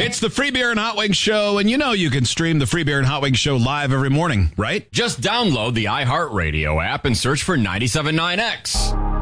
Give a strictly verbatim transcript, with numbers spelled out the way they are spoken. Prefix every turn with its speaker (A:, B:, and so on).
A: It's the Free Beer and Hot Wings Show, and you know you can stream the Free Beer and Hot Wings Show live every morning, right?
B: Just download the iHeartRadio app and search for ninety-seven point nine X.